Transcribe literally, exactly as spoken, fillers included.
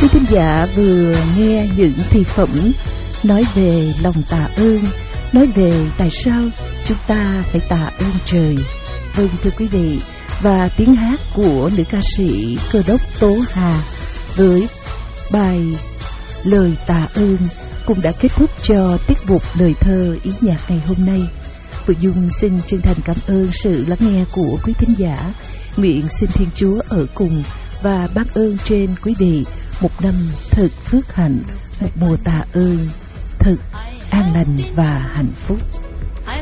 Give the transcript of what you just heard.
Quý thính giả vừa nghe những thi phẩm nói về lòng tạ ơn, nói về tại sao chúng ta phải tạ ơn trời. Vâng, thưa quý vị, và tiếng hát của nữ ca sĩ Cơ Đốc Tố Hà với bài Lời Tạ Ơn cũng đã kết thúc cho tiết mục lời thơ ý nhạc ngày hôm nay. Phượng Dung xin chân thành cảm ơn sự lắng nghe của quý thính giả. Nguyện xin Thiên Chúa ở cùng và bác ơn trên quý vị một năm thật phước hạnh, một mùa tạ ơn thật an lành và hạnh phúc.